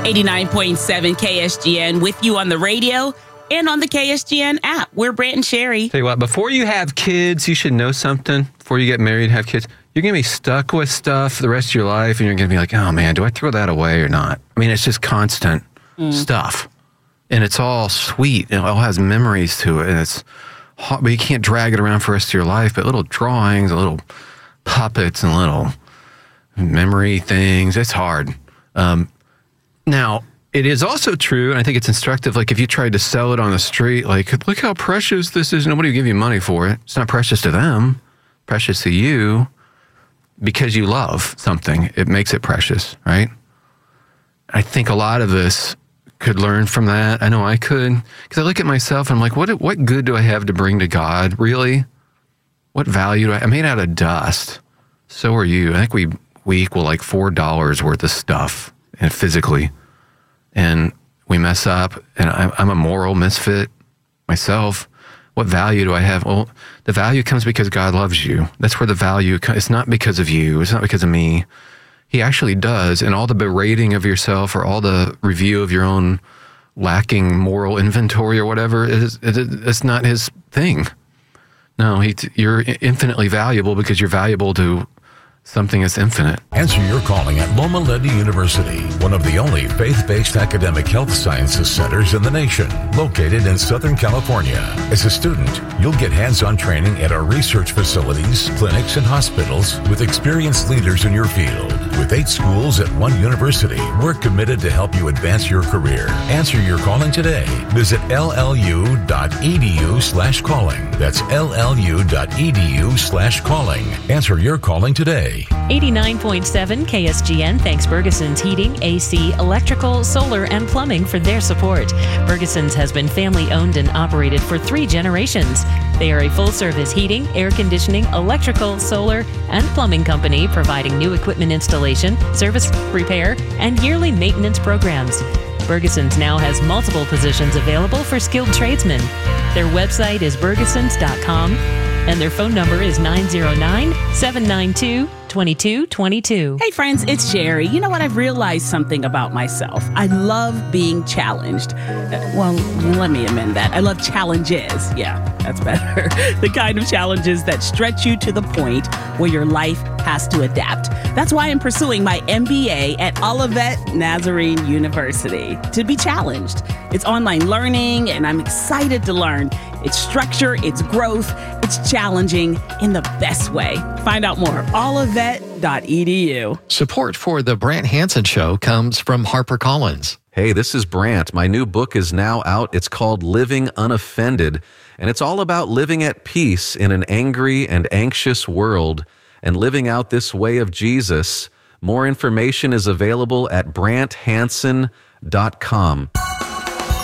89.7 KSGN with you on the radio and on the KSGN app. We're Brant and Sherry. Tell you what, before you have kids, you should know something. Before you get married and have kids, you're going to be stuck with stuff the rest of your life, and you're going to be like, oh man, do I throw that away or not? I mean, it's just constant stuff. And it's all sweet. It all has memories to it. And it's hot, but you can't drag it around for the rest of your life. But little drawings, and little puppets, and little memory things, it's hard. Now, it is also true, and I think it's instructive, like if you tried to sell it on the street, like, look how precious this is. Nobody will give you money for it. It's not precious to them. Precious to you because you love something. It makes it precious, right? I think a lot of us could learn from that. I know I could, because I look at myself and I'm like, what good do I have to bring to God, really? What value do I'm made out of dust. So are you. I think we equal like $4 worth of stuff, and physically. And we mess up, and I'm a moral misfit myself. What value do I have? Well, the value comes because God loves you. That's where the value comes. It's not because of you. It's not because of me. He actually does. And all the berating of yourself or all the review of your own lacking moral inventory or whatever, it's not his thing. No, you're infinitely valuable because you're valuable to something that's infinite. Answer your calling at Loma Linda University, one of the only faith-based academic health sciences centers in the nation, located in Southern California. As a student, you'll get hands-on training at our research facilities, clinics, and hospitals with experienced leaders in your field. With 8 schools at one university, we're committed to help you advance your career. Answer your calling today. Visit llu.edu/calling. That's llu.edu/calling. Answer your calling today. 89.7 KSGN thanks Bergeson's Heating, AC, Electrical, Solar, and Plumbing for their support. Bergeson's has been family-owned and operated for 3 generations. They are a full-service heating, air conditioning, electrical, solar, and plumbing company providing new equipment installation, service, repair, and yearly maintenance programs. Bergeson's now has multiple positions available for skilled tradesmen. Their website is bergesons.com. and their phone number is 909-792-2222. Hey friends, it's Sherry. You know what? I've realized something about myself. I love being challenged. Well, let me amend that. I love challenges. Yeah, that's better. The kind of challenges that stretch you to the point where your life has to adapt. That's why I'm pursuing my MBA at Olivet Nazarene University, to be challenged. It's online learning, and I'm excited to learn its structure, its growth, it's challenging in the best way. Find out more, olivet.edu. Support for the Brant Hansen Show comes from HarperCollins. Hey, this is Brant. My new book is now out. It's called Living Unoffended, and it's all about living at peace in an angry and anxious world and living out this way of Jesus. More information is available at branthansen.com.